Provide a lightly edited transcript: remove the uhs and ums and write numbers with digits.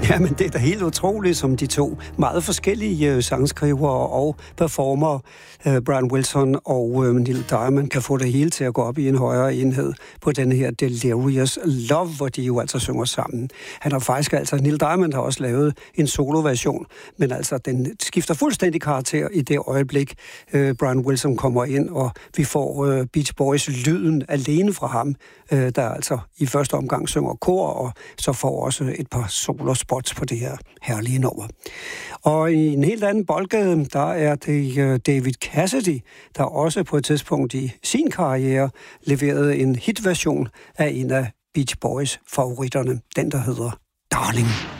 Ja, men det er da helt utroligt, som de to meget forskellige sangskrivere og performere, Brian Wilson og Neil Diamond, kan få det hele til at gå op i en højere enhed på den her Delirious Love, hvor de jo altså synger sammen. Han har faktisk Neil Diamond har også lavet en soloversion, men altså den skifter fuldstændig karakter i det øjeblik, Brian Wilson kommer ind, og vi får Beach Boys lyden alene fra ham, der altså i første omgang synger kor, og så får også et par solospots på det her herlige nummer. Og i en helt anden boldgade, der er det David Cassidy, der også på et tidspunkt i sin karriere leverede en hitversion af en af Beach Boys favoritterne, den der hedder Darling.